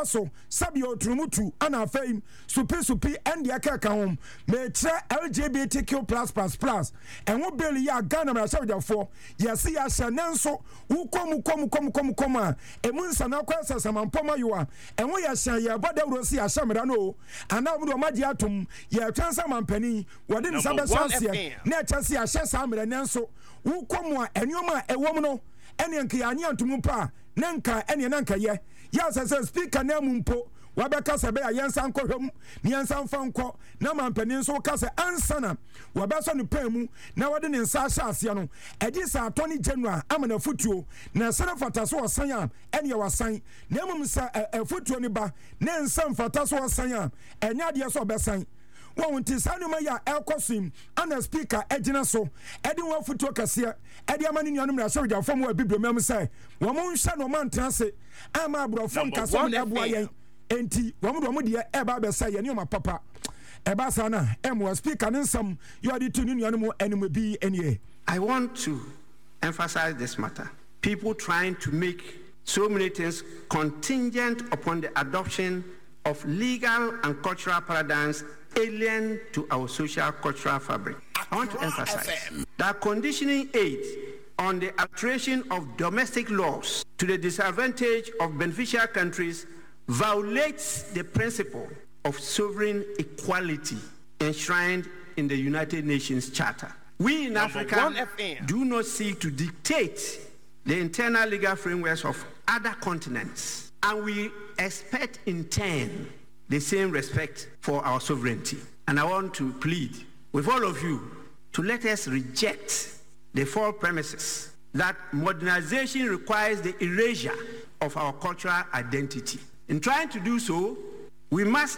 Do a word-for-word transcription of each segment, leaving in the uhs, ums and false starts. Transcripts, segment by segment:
so sabio trumutu ana fame supi supi and the akaka home me tra L G B T Q plus plus plus and what bill ya Ghana ma shawo for yes ya shananso wo komu komu komu komu koma e munsa na kwasa samampoma yo a and we ya shan ya boda rosi ya shamra no ana wo maji atom ya twansa mampani wode ni sabe sanse na chance ya hye samra nanso wo komu a enyoma e wom no ene nka ya nya antum pa na nka ene na nka ye ya sese speaker na mumpo wabeka sebe ya yensa nkohwem ni yensa mfa nko na mampanin so ka se ansana wabeso ne pemu na wode ne nsa hye ase no edi sa atoni January amana futuo na sere fata so osan a ene ye wasan na mum sa futuo ni ba ne nsa mfata so osan a enya de so obesan won ti sanuma ya elkosim ana speaker ejina so edi won futuo kase edi amani nuanum na hye wja fom wa biblomem say wo mon hye no man trase ama abrofo nkase na aboa yen enti wo mo mo de e ba be say ye ne ma papa e ba sa na e mo speaker nsam you are the two nuanum enum bi enie. I want to emphasize this matter. People trying to make so many things contingent upon the adoption of legal and cultural paradigms alien to our social cultural fabric. I want to emphasize that conditioning aid on the alteration of domestic laws to the disadvantage of beneficial countries violates the principle of sovereign equality enshrined in the United Nations Charter. We in Number Africa do not seek to dictate the internal legal frameworks of other continents, and we expect in turn the same respect for our sovereignty. And I want to plead with all of you to let us reject the false premises that modernization requires the erasure of our cultural identity. In trying to do so, we must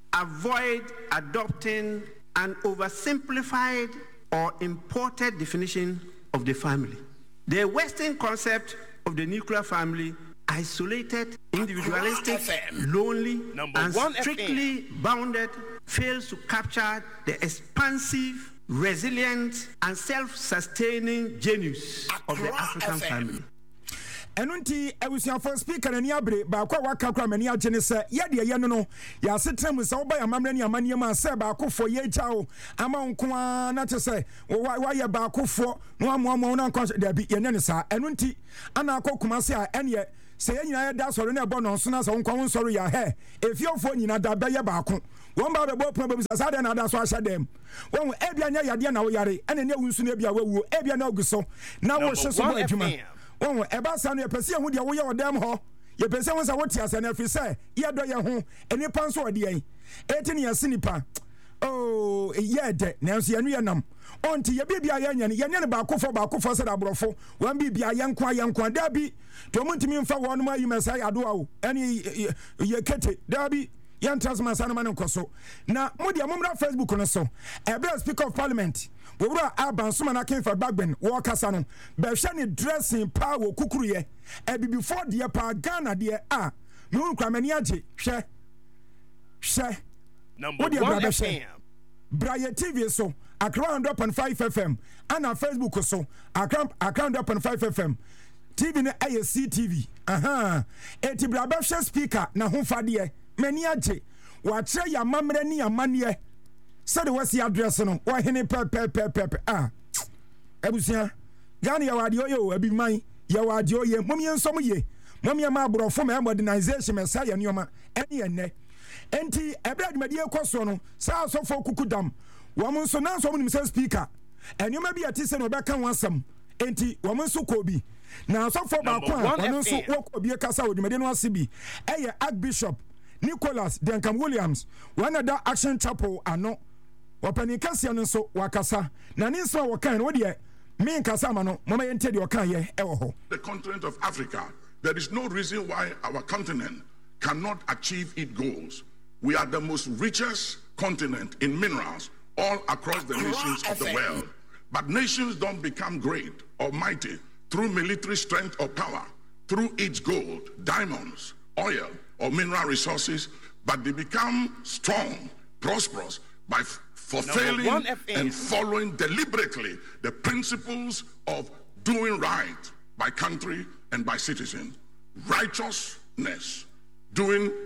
avoid adopting an oversimplified or imported definition of the family. The Western concept of the nuclear family, isolated, individualistic, lonely, Number and strictly F M. bounded, fails to capture the expansive, resilient, and self-sustaining genius of the African F M. family. Enunti ewusia for speaker na niabre ba kwa waka kwa mani agene se ye de ye no no ya setrem se oba ya mamre ne amane ma se ba akofo ye gyawo ama nko na te se wa ye ba akofo no amoamo na nko da bi ye ne sa enunti ana akokuma se a ene se ye nyina ye da soro na ebo no so na se nko won soro ya he efiofo nyina da ba ye ba ako won ba be bo problem sa da na da so ahya dem won ebia nya yade na wo yare ene ne wunsu na ebia wawu ebia na oguso na wo hye so bo adwuma won eba sa no yepese hu de wo ye odem ho yepese won sa wo ti ase na fi se ye do ye ho enipa nso ode yen eti ne yase nipa oh ye de na nso ye no ye nam onti ye bibia ye nya ne ye ne ba akofo ba akofo se da brofo wan bibia ye nko ye nko da bi to muntimi mfa wo no ma yimesa ya do awo eni ye kete da bi yan transman sana man nkoso na modi amomra Facebook no so ebe speaker of parliament we wura aban so na ken for bagben wo kasa no be hwe ne dressing pa wo kukuruye e bi before de pa Ghana de a me hu kwamani age hwe hwe Number one F M Braille T V so Accra one hundred point five F M ana Facebook so Accra Accra one hundred point five F M T V na A C T V aha eti brabe hwe speaker na ho fade mani age wa kire ya mamre ni amane said what's the address no wa hene pe pe pe pe ah ebusia Ghana ya wade oyo abi man ya wade oye mom yensom ye mom ye ma abrofo ma modernization me sa ya nioma ene ene enti ebe adwumadi ekoso no sa asofo kukudam wo mo nso na so mo nim say speaker enioma bi atise no be kan wansam enti wo mo nso ko bi na asofo ba kwa wo nso wo ko bi kasa odwumadi no asibi eye Archbishop Nicholas Denkam Williams one of that Action Chapel ano wapani kasi ano so wakasa na ninso wakan wo de me nkasa ma no mama yente de wakan ye e wo ho. The continent of Africa, there is no reason why our continent cannot achieve its goals. We are the most richest continent in minerals all across the nations of the world. But nations don't become great or mighty through military strength or power, through its gold, diamonds, oil, or mineral resources, but they become strong, prosperous by f- fulfilling and following deliberately the principles of doing right by country and by citizens. Righteousness, doing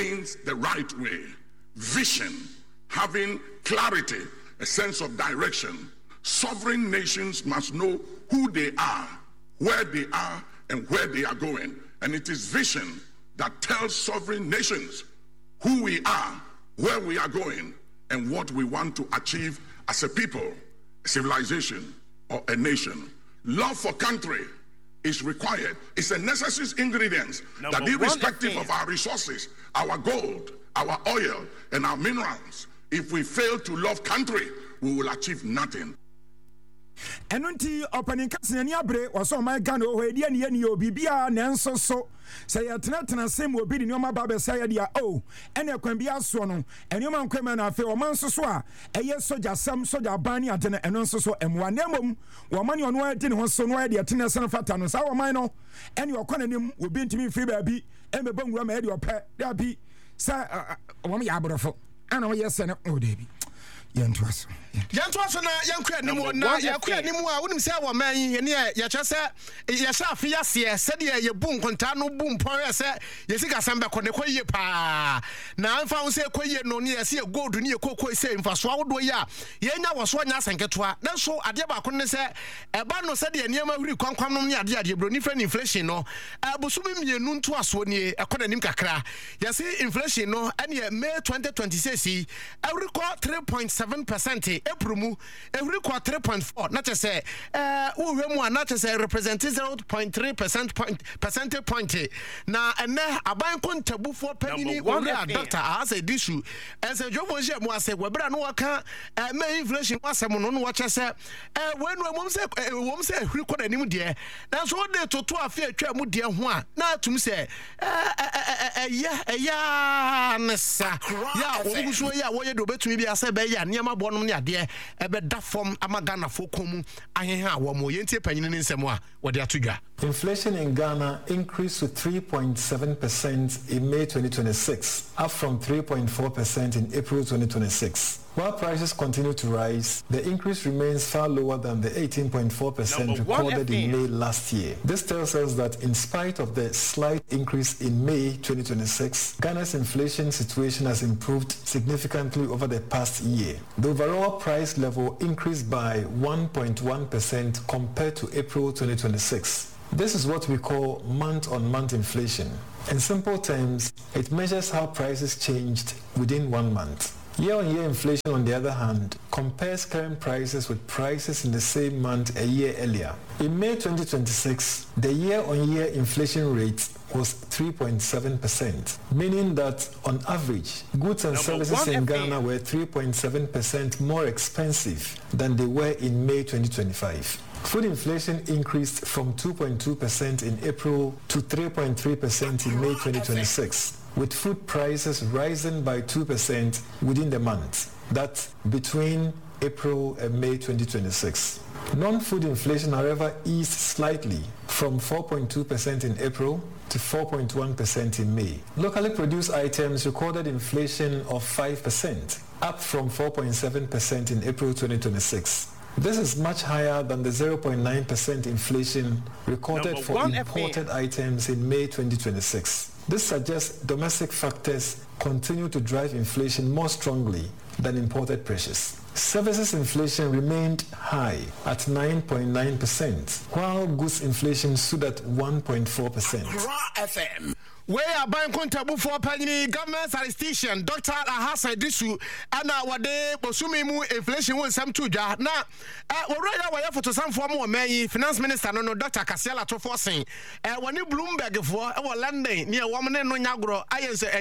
things the right way. Vision, having clarity, a sense of direction. Sovereign nations must know who they are, where they are, and where they are going. And it is vision that tells sovereign nations who we are, where we are going, and what we want to achieve as a people, a civilization, or a nation. Love for country is required. It's a necessary ingredient Number that irrespective one, of our resources, our gold, our oil, and our minerals, if we fail to love country, we will achieve nothing. ɛno nti ɔpanin kasenani abre wɔsɔ ɔman Ghana wɔ hɔ edi ɛni ɛni obi bia nanso so sɛ yɛtenatena se mu obi de nneɛma ba bɛsɛ yɛ deɛ o ɛna ɛkwan bi asoɔ no nneɛma nkwama na afei ɔman nso so a ɛyɛ sogya sɛm sogya ban ne ade no ɛno nso so ɛmoa na mmom wɔman ne ɔno adi ne ho so no ayɛ deɛ tena sɛn fata no saa wɔman no ɛne ɔkɔ n'anim obi ntumi mfiri baabi ɛmɛbɔ nwura ma ɛde ɔpɛ daabi sɛ wɔn yɛ aborɔfo ɛna wɔyɛ sɛ no o daabi yɛntoa so yɛntoa so na yɛnkɔ anim na yɛkɔ anim a wonim sɛ wɔ man yi ne yɛkyɛ sɛ yɛhyɛ afe yɛseɛ sɛdeɛ yɛbu nkontaa no bu mpɔn yɛ sɛ yɛsika sɛm bɛkɔ ne kɔ yie paa na mfa wo sɛ kɔ yie no ne yɛsɛ yɛ gold ne yɛkɔkɔ sɛ mfasoa wodoɔ yi a yɛnya wɔ so anya asɛnketewa na nso adeɛ baako ne sɛ ɛba no sɛdeɛ nneɛma huri kwankwam nom ne adeɛ adeɛ bro ne frɛ no inflation no abosom mmienu ntoasoɔ nie ɛkɔ n'anim kakra yɛse inflation no ɛne May twenty twenty-six yi ɛrekɔ three point seven percent April mu every quarter three point four na kyɛ sɛ eh wo hwɛ mu a na kyɛ sɛ represent zero point three percent point percentage point na ɛnɛ aban kontabufo panini wɔre doctor asa disu ɛsɛ dwofo hye mu ase wabra no waka eh me inflation wasɛm no no wɔkyɛ sɛ eh wenu amom sɛ wɔm sɛ hwiri kɔ nanim deɛ nanso wo de toto afi atwa mu deɛ ho a na atum sɛ eh ɛyɛ ɛyɛ nsa ya wo buso ya wo yɛ do betumi bi ase bɛ ya nneɛma bɔ nom ne adeɛ ebe da form ama Ghana fo komu aheha wo mo yentie panyine ne nsɛm a wɔde atodwa. Inflation in Ghana increased to three point seven percent in May twenty twenty-six, up from three point four percent in April twenty twenty-six. While prices continue to rise, the increase remains far lower than the eighteen point four percent recorded in May last year. This tells us that in spite of the slight increase in May twenty twenty-six, Ghana's inflation situation has improved significantly over the past year. The overall price level increased by one point one percent compared to April twenty twenty-six. This is what we call month-on-month inflation. In simple terms, it measures how prices changed within one month. Year-on-year inflation, on the other hand, compares current prices with prices in the same month a year earlier. In May twenty twenty-six, the year-on-year inflation rate was three point seven percent, meaning that on average, goods and services in Ghana were three point seven percent more expensive than they were in May twenty twenty-five. Food inflation increased from two point two percent in April to three point three percent in May twenty twenty-six, with food prices rising by two percent within the month. That's between April and May twenty twenty-six. Non-food inflation, however, eased slightly from four point two percent in April to four point one percent in May. Locally produced items recorded inflation of five percent, up from four point seven percent in April twenty twenty-six. This is much higher than the zero point nine percent inflation recorded Number for imported F A. items in May twenty twenty-six. This suggests domestic factors continue to drive inflation more strongly than imported pressures. Services inflation remained high at nine point nine percent, while goods inflation stood at one point four percent. F M. We are buying contabu for Pagini government statistician Doctor Ahasa Disu and our day Bosumi mu inflation will some two jar. Now, we're right away for to some form of May finance minister no Doctor Casiela to forcing. And when you Bloomberg for our landing near woman no Nagro, I say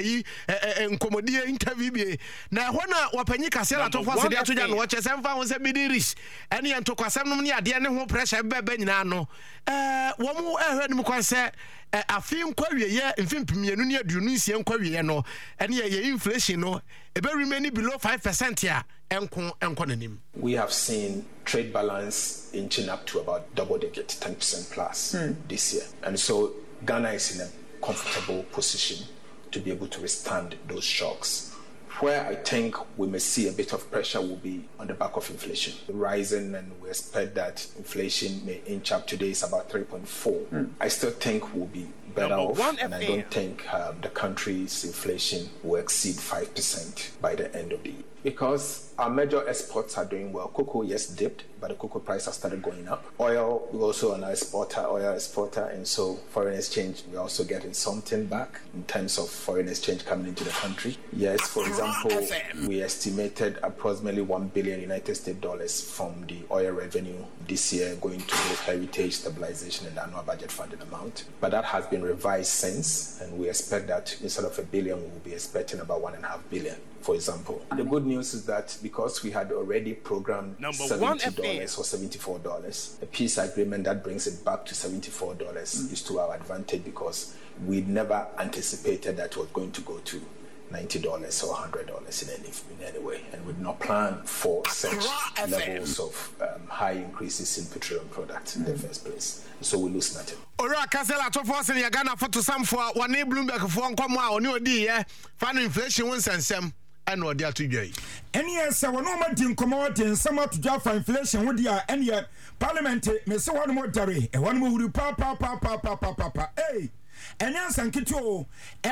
a incommodia interview. Now, when Wapani Casiela to force the Atujan watches and found was a bidiris. And he took a seven near the animal pressure Benano. Uh, one more I heard him say. A film query, yeah, in film Mianu near Dunisian query, no, and yeah, inflation, no, a very many below five percent here, and con. We have seen trade balance inching up to about double digit, ten percent plus mm. this year. And so Ghana is in a comfortable position to be able to withstand those shocks. Where I think we may see a bit of pressure will be on the back of inflation rising, and we expect that inflation may inch up. Today is about three point four. Mm. I still think we'll be better Number off, and I don't think um, the country's inflation will exceed five percent by the end of the year. Because our major exports are doing well. Cocoa, yes, dipped, but the cocoa price has started going up. Oil, we're also an exporter, oil exporter, and so foreign exchange, we're also getting something back in terms of foreign exchange coming into the country. Yes, for example, we estimated approximately one billion United States dollars from the oil revenue this year going to both heritage stabilization and annual budget funding amount. But that has been revised since, and we expect that instead of a billion, we will be expecting about one and a half billion. For example, the good news is that because we had already programmed Number seventy dollars or seventy-four dollars, a peace agreement that brings it back to seventy-four dollars mm. is to our advantage, because we never anticipated that it was going to go to ninety dollars or one hundred dollars in any, in any way, and we did not plan for such levels of um, high increases in petroleum products in mm. the first place. So we lose nothing. Ora kasela to force ni Ghana for to some for one Bloomberg for nkomo a oni odi eh fa no inflation won sensem and odi atudwai. Any yes we no ma di nkomo di nsama to dwa for inflation wodi a any parliament me se one more dare e one more huru pa pa pa pa pa pa pa eh Enya sankito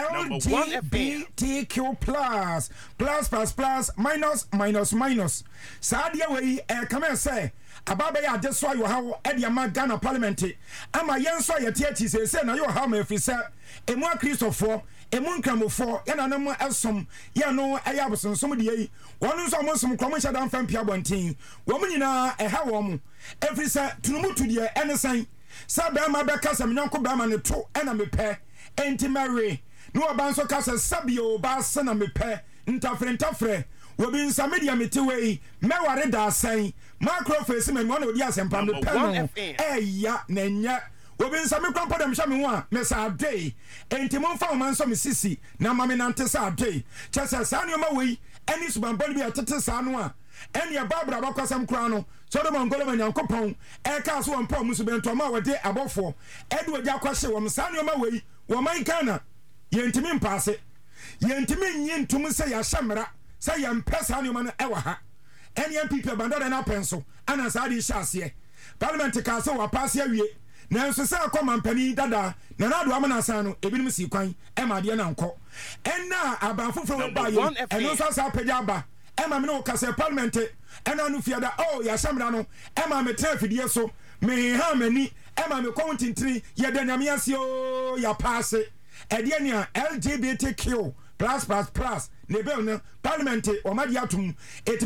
L G B T Q plus plus plus plus minus minus minus sadia we e come say ababa ya de so ayo ha e de ma Ghana parliament ama yenso ya tiati se se na yo ha ma efisa emu Christopher emu nkramofo ya na nam esom ya no eya abosonsom de yi wonu nso mo som kromo hya dan fampia bontin wo nyina e ha wo mo efisa tunumutu de enesan Sabe ma be kasa mnyanko ba ma ne to ena mepɛ enti mary no oba nso kasa sabio ba se na mepɛ ntafre ntafre wobi nsa media metewei meware da asan microface me no odi asempa me pɛ no eya na nya wobi nsa me kwampa dem hya me ho a me sa adwei enti momfa ma nso me sisi na ma me nante sa adwei kyesa sa ne ma wei ani subambɔ bi atete sa no a eni ababra bakwasam kra no Solomon Goloma Nyankopon e ka so won pa musu bento ma wode abofo edu odia kwahye wo msa ne ma wei wo man Ghana yentimi mpase yentimi nyi ntum se ya hyamra se ya mpesa ne ma no e wa ha eni M P P bandada na penso ana sa di hyase parliament ka so wa passe awie na nso se akoma mpani dada na na do amana san no ebinim si kwan e ma de na nko enna abanfoforo ba ye eno so sa pagya ba Emma no kase parliament ena no fiada oh ya shamra no Emma me trafidie so me ha mani Emma me kontintiri ye da nyame ase o ya pass e de ne L G B T Q plus plus plus ne be no parliament o ma di atum